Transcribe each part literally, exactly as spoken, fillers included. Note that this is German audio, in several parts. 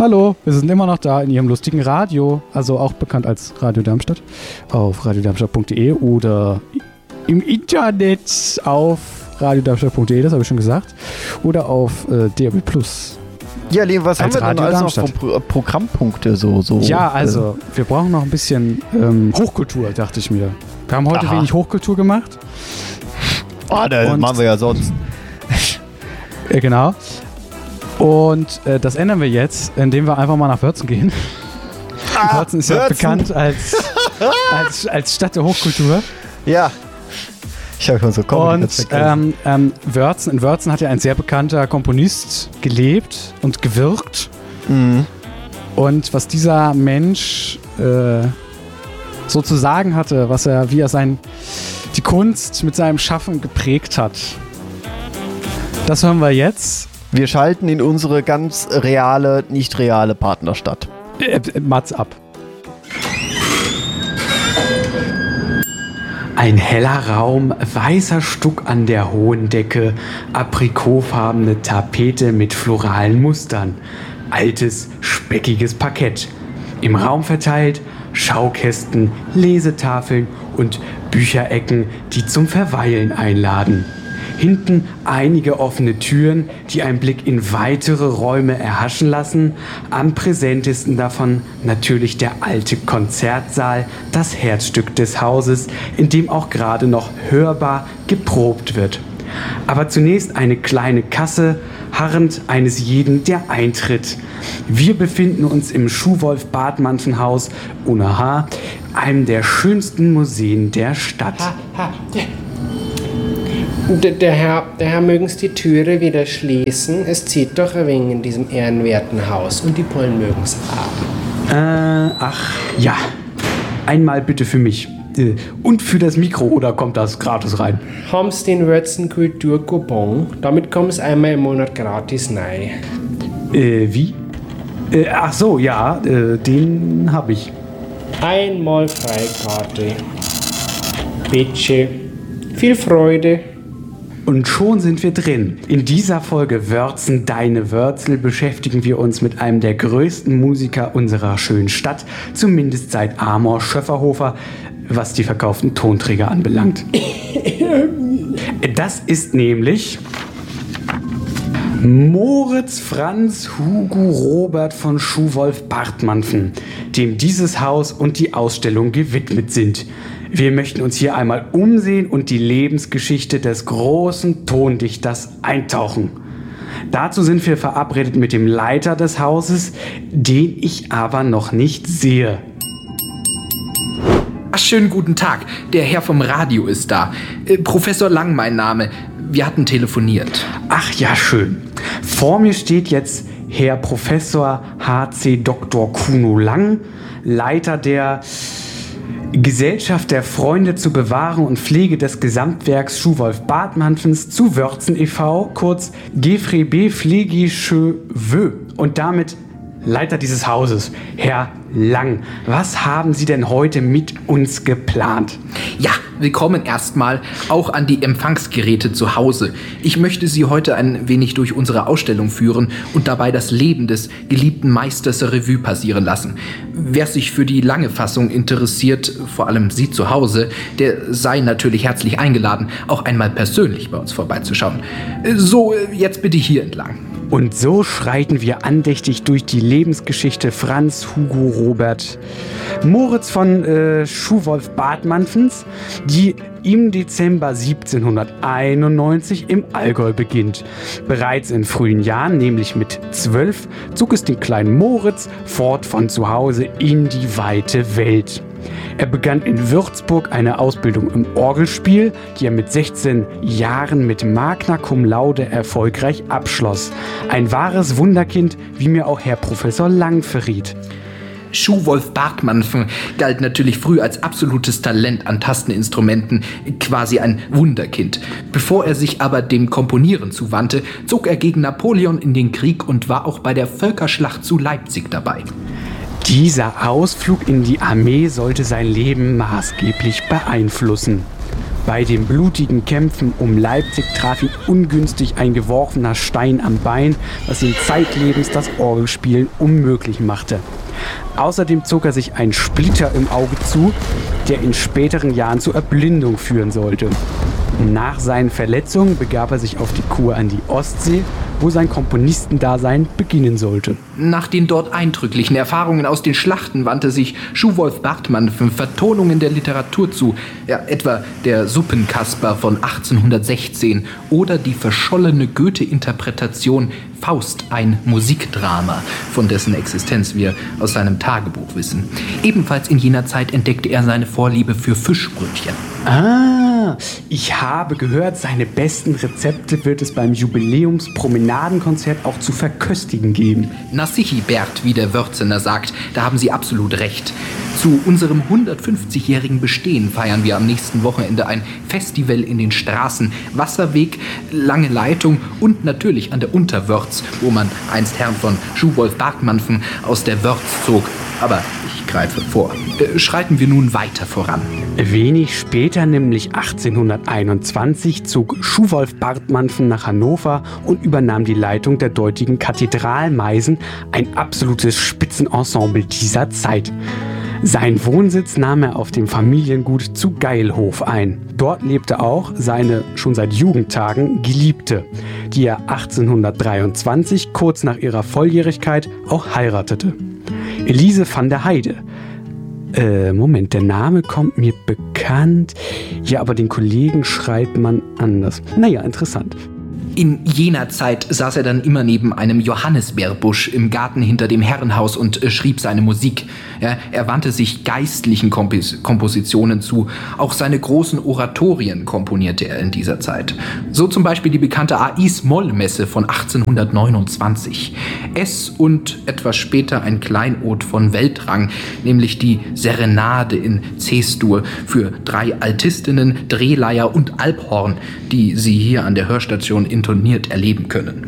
Hallo, wir sind immer noch da in Ihrem lustigen Radio, also auch bekannt als Radio Darmstadt, auf radio darmstadt punkt de oder im Internet auf radio darmstadt punkt de, das habe ich schon gesagt, oder auf äh, D A B plus. Ja, Liam, was haben wir denn alles noch für Pro- Programmpunkte? So, so, ja, also, wir brauchen noch ein bisschen ähm, Hochkultur, dachte ich mir. Wir haben heute Aha. wenig Hochkultur gemacht. Ah, oh, das machen wir ja sonst. äh, genau. Und äh, das ändern wir jetzt, indem wir einfach mal nach Wörzen gehen. Ah, Wörzen ist ja bekannt als, als, als Stadt der Hochkultur. Ja. Ich habe schon so Und ähm, ähm, Wörzen, in Wörzen hat ja ein sehr bekannter Komponist gelebt und gewirkt. Mhm. Und was dieser Mensch äh, so zu sagen hatte, was er, wie er sein, die Kunst mit seinem Schaffen geprägt hat, das hören wir jetzt. Wir schalten in unsere ganz reale, nicht reale Partnerstadt. Äh, äh, Mats ab. Ein heller Raum, weißer Stuck an der hohen Decke, aprikotfarbene Tapete mit floralen Mustern, altes, speckiges Parkett. Im Raum verteilt Schaukästen, Lesetafeln und Bücherecken, die zum Verweilen einladen. Hinten einige offene Türen, die einen Blick in weitere Räume erhaschen lassen. Am präsentesten davon natürlich der alte Konzertsaal, das Herzstück des Hauses, in dem auch gerade noch hörbar geprobt wird. Aber zunächst eine kleine Kasse, harrend eines jeden, der eintritt. Wir befinden uns im Schuhwolf-Bartmann-Haus, ohne H, einem der schönsten Museen der Stadt. Ha, ha, yeah. Der, der, Herr, der Herr mögen's die Türe wieder schließen. Es zieht doch ein wenig in diesem ehrenwerten Haus und die Pollen mögen's haben. Äh, ach, ja. Einmal bitte für mich. Äh, und für das Mikro, oder kommt das gratis rein? Haben's den Wörzen Kulturcoupon? Damit kommt's einmal im Monat gratis rein. Äh, wie? Äh, ach so, ja, äh, den hab ich. Einmal Freikarte. Bitte. Viel Freude. Und schon sind wir drin. In dieser Folge Wörzen, deine Wörzel beschäftigen wir uns mit einem der größten Musiker unserer schönen Stadt, zumindest seit Amor Schöfferhofer, was die verkauften Tonträger anbelangt. Das ist nämlich Moritz Franz Hugo Robert von Schuhwolf-Bartmann, dem dieses Haus und die Ausstellung gewidmet sind. Wir möchten uns hier einmal umsehen und die Lebensgeschichte des großen Tondichters eintauchen. Dazu sind wir verabredet mit dem Leiter des Hauses, den ich aber noch nicht sehe. Ach, schönen guten Tag. Der Herr vom Radio ist da. Äh, Professor Lang, mein Name. Wir hatten telefoniert. Ach ja, schön. Vor mir steht jetzt Herr Professor H C Doktor Kuno Lang, Leiter der Gesellschaft der Freunde zur Bewahrung und Pflege des Gesamtwerks Schuhwolf-Bartmann zu Wörzen e V, kurz G F R E B Pflegische Wö. Und damit Leiter dieses Hauses, Herr Lang. Was haben Sie denn heute mit uns geplant? Ja, willkommen erstmal auch an die Empfangsgeräte zu Hause. Ich möchte Sie heute ein wenig durch unsere Ausstellung führen und dabei das Leben des geliebten Meisters Revue passieren lassen. Wer sich für die lange Fassung interessiert, vor allem Sie zu Hause, der sei natürlich herzlich eingeladen, auch einmal persönlich bei uns vorbeizuschauen. So, jetzt bitte hier entlang. Und so schreiten wir andächtig durch die Lebensgeschichte Franz Hugo Robert Moritz von äh, Schuhwolf-Bartmanns, die im Dezember siebzehnhunderteinundneunzig im Allgäu beginnt. Bereits in frühen Jahren, nämlich mit zwölf, zog es den kleinen Moritz fort von zu Hause in die weite Welt. Er begann in Würzburg eine Ausbildung im Orgelspiel, die er mit sechzehn Jahren mit Magna Cum Laude erfolgreich abschloss. Ein wahres Wunderkind, wie mir auch Herr Professor Lang verriet. Schuhwolf-Bartmann galt natürlich früh als absolutes Talent an Tasteninstrumenten, quasi ein Wunderkind. Bevor er sich aber dem Komponieren zuwandte, zog er gegen Napoleon in den Krieg und war auch bei der Völkerschlacht zu Leipzig dabei. Dieser Ausflug in die Armee sollte sein Leben maßgeblich beeinflussen. Bei den blutigen Kämpfen um Leipzig traf ihn ungünstig ein geworfener Stein am Bein, was ihm zeitlebens das Orgelspielen unmöglich machte. Außerdem zog er sich einen Splitter im Auge zu, der in späteren Jahren zur Erblindung führen sollte. Nach seinen Verletzungen begab er sich auf die Kur an die Ostsee, wo sein Komponistendasein beginnen sollte. Nach den dort eindrücklichen Erfahrungen aus den Schlachten wandte sich Schuwolf Bartmann Vertonungen der Literatur zu, ja, etwa der Suppenkasper von achtzehnhundertsechzehn oder die verschollene Goethe-Interpretation Faust, ein Musikdrama, von dessen Existenz wir aus seinem Tagebuch wissen. Ebenfalls in jener Zeit entdeckte er seine Vorliebe für Fischbrötchen. Ah, ich habe gehört, seine besten Rezepte wird es beim Jubiläumspromenadenkonzert auch zu verköstigen geben. Na sichi, Bert, wie der Wörzener sagt, da haben Sie absolut recht. Zu unserem hundertfünfzigjährigen Bestehen feiern wir am nächsten Wochenende ein Festival in den Straßen, Wasserweg, Lange Leitung und natürlich an der Unterwörz, wo man einst Herrn von Schuwolf Bartmann aus der Wörz zog. Aber ich greife vor. Äh, schreiten wir nun weiter voran. Wenig später, nämlich achtzehnhunderteinundzwanzig, zog Schuwolf Bartmann nach Hannover und übernahm die Leitung der dortigen Kathedralmeisen, ein absolutes Spitzenensemble dieser Zeit. Seinen Wohnsitz nahm er auf dem Familiengut zu Geilhof ein. Dort lebte auch seine schon seit Jugendtagen Geliebte, die er achtzehnhundertdreiundzwanzig, kurz nach ihrer Volljährigkeit, auch heiratete. Elise van der Heide. Äh, Moment, der Name kommt mir bekannt. Ja, aber den Kollegen schreibt man anders. Naja, interessant. In jener Zeit saß er dann immer neben einem Johannisbeerbusch im Garten hinter dem Herrenhaus und äh, schrieb seine Musik. Ja, er wandte sich geistlichen Kompos- Kompositionen zu. Auch seine großen Oratorien komponierte er in dieser Zeit. So zum Beispiel die bekannte A Is-Moll-Messe von achtzehnhundertneunundzwanzig. Es und etwas später ein Kleinod von Weltrang, nämlich die Serenade in C-Dur für drei Altistinnen, Drehleier und Alphorn, die Sie hier an der Hörstation intoniert erleben können.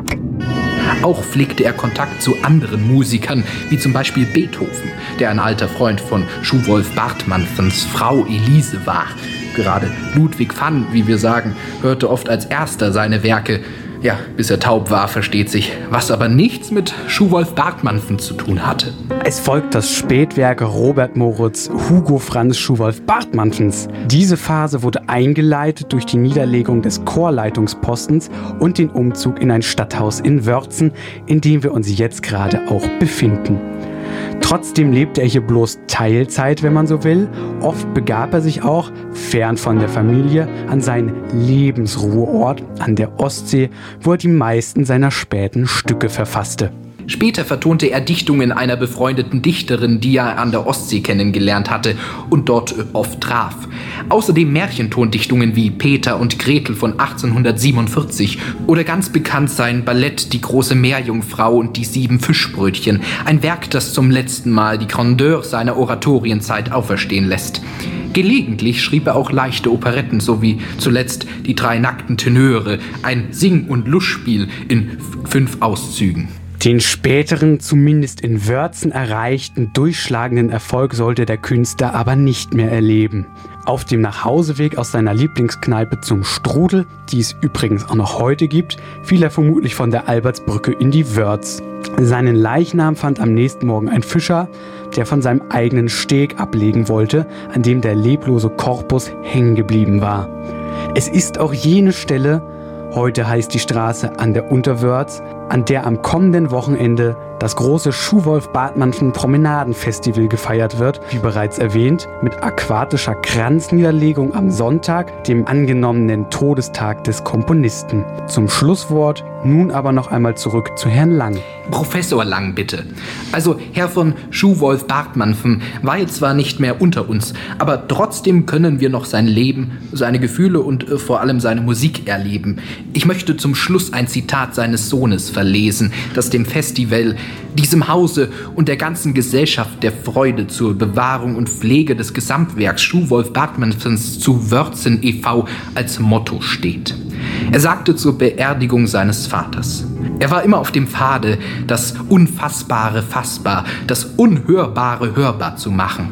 Auch pflegte er Kontakt zu anderen Musikern, wie zum Beispiel Beethoven, der ein alter Freund von Schuwolf Bartmanns Frau Elise war. Gerade Ludwig van, wie wir sagen, hörte oft als erster seine Werke. Ja, bis er taub war, versteht sich, was aber nichts mit Schuwolf Bartmann zu tun hatte. Es folgt das Spätwerk Robert Moritz Hugo Franz Schuwolf Bartmanns. Diese Phase wurde eingeleitet durch die Niederlegung des Chorleitungspostens und den Umzug in ein Stadthaus in Wörzen, in dem wir uns jetzt gerade auch befinden. Trotzdem lebte er hier bloß Teilzeit, wenn man so will. Oft begab er sich auch, fern von der Familie, an seinen Lebensruheort an der Ostsee, wo er die meisten seiner späten Stücke verfasste. Später vertonte er Dichtungen einer befreundeten Dichterin, die er an der Ostsee kennengelernt hatte und dort oft traf. Außerdem Märchentondichtungen wie Peter und Gretel von achtzehnhundertsiebenundvierzig oder ganz bekannt sein Ballett Die große Meerjungfrau und die sieben Fischbrötchen, ein Werk, das zum letzten Mal die Grandeur seiner Oratorienzeit auferstehen lässt. Gelegentlich schrieb er auch leichte Operetten, sowie zuletzt Die drei nackten Tenöre, ein Sing- und Lustspiel in fünf Auszügen. Den späteren, zumindest in Wörzen erreichten, durchschlagenden Erfolg sollte der Künstler aber nicht mehr erleben. Auf dem Nachhauseweg aus seiner Lieblingskneipe zum Strudel, die es übrigens auch noch heute gibt, fiel er vermutlich von der Albertsbrücke in die Wörz. Seinen Leichnam fand am nächsten Morgen ein Fischer, der von seinem eigenen Steg ablegen wollte, an dem der leblose Korpus hängen geblieben war. Es ist auch jene Stelle, heute heißt die Straße an der Unterwörz, an der am kommenden Wochenende das große Schuwolf Bartmann Promenadenfestival gefeiert wird, wie bereits erwähnt, mit aquatischer Kranzniederlegung am Sonntag, dem angenommenen Todestag des Komponisten. Zum Schlusswort nun aber noch einmal zurück zu Herrn Lang. Professor Lang, bitte. Also Herr von Schuwolf Bartmann war jetzt zwar nicht mehr unter uns, aber trotzdem können wir noch sein Leben, seine Gefühle und äh, vor allem seine Musik erleben. Ich möchte zum Schluss ein Zitat seines Sohnes verlesen, das dem Festival, diesem Hause und der ganzen Gesellschaft der Freude zur Bewahrung und Pflege des Gesamtwerks Schuwolf Bartmanns zu Wörzen e V als Motto steht. Er sagte zur Beerdigung seines Vaters: Er war immer auf dem Pfade, das Unfassbare fassbar, das Unhörbare hörbar zu machen.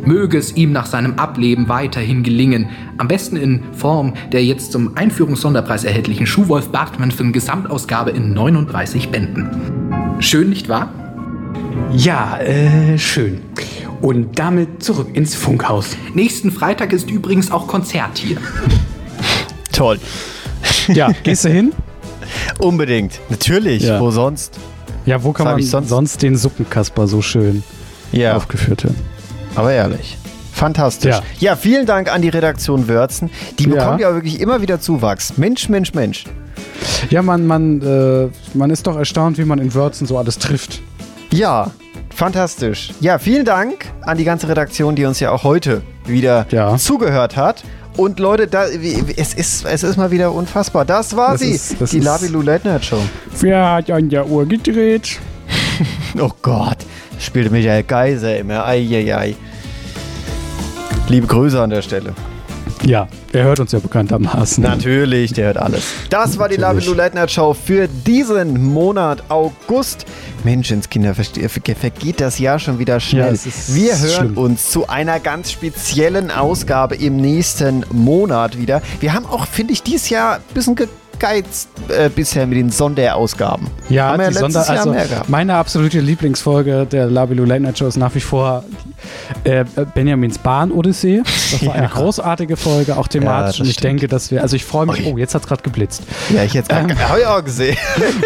Möge es ihm nach seinem Ableben weiterhin gelingen. Am besten in Form der jetzt zum Einführungssonderpreis erhältlichen Schuhwolf Bartmann Gesamtausgabe in neununddreißig Bänden. Schön, nicht wahr? Ja, äh, schön. Und damit zurück ins Funkhaus. Nächsten Freitag ist übrigens auch Konzert hier. Toll. Ja, gehst du hin? Unbedingt. Natürlich. Ja. Wo sonst? Ja, wo kann Sag man ich sonst? sonst? den Suppenkasper so schön Ja. aufgeführt hören? Aber ehrlich. Fantastisch. Ja. Ja. ja, vielen Dank an die Redaktion Wörzen. Die Ja. bekommt ja wirklich immer wieder Zuwachs. Mensch, Mensch, Mensch. Ja, man, man, äh, man ist doch erstaunt, wie man in Wörzen so alles trifft. Ja, fantastisch. Ja, vielen Dank an die ganze Redaktion, die uns ja auch heute wieder Ja. zugehört hat. Und Leute, da, wie- es, ist, es ist mal wieder unfassbar. Das war Das sie, ist- das die ist- Labilu Late Night Show. Wer hat an der Uhr gedreht? Oh Gott, spielte Michael Geiser immer. Eieiei. Liebe Grüße an der Stelle. Ja, er hört uns ja bekanntermaßen. Natürlich, der hört alles. Das war die Natürlich. Labilu Late Night Show für diesen Monat August. Menschenskinder, verste- ver- vergeht das Jahr schon wieder schnell. Ja, es ist Wir hören schlimm. uns zu einer ganz speziellen Ausgabe im nächsten Monat wieder. Wir haben auch, finde ich, dieses Jahr ein bisschen gegeizt äh, bisher mit den Sonderausgaben. Ja, haben wir die letztes Sonder, Jahr also mehr gehabt. meine absolute Lieblingsfolge der Labilu Late Night Show ist nach wie vor äh, Benjamins Bahn-Odyssee. Das war eine Ja. großartige Folge, auch thematisch. das und ich stimmt. denke, dass wir, also ich freue mich, Ui. oh, jetzt hat es gerade geblitzt. Ja, ich jetzt ähm, habe ich auch gesehen.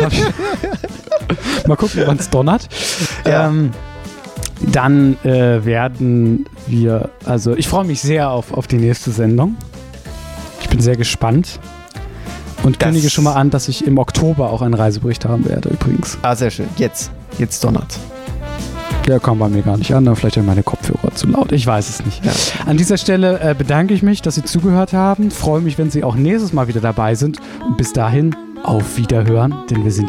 Mal gucken, wann es donnert. Ja. Ähm, dann äh, werden wir, also ich freue mich sehr auf, auf die nächste Sendung. Ich bin sehr gespannt und Das- kündige schon mal an, dass ich im Oktober auch einen Reisebericht haben werde übrigens. Ah, sehr schön. Jetzt. Jetzt donnert's. Der kam bei mir gar nicht an, aber vielleicht sind meine Kopfhörer zu laut. Ich weiß es nicht. Ja. An dieser Stelle äh, bedanke ich mich, dass Sie zugehört haben. Freue mich, wenn Sie auch nächstes Mal wieder dabei sind. Und bis dahin, auf Wiederhören, denn wir sind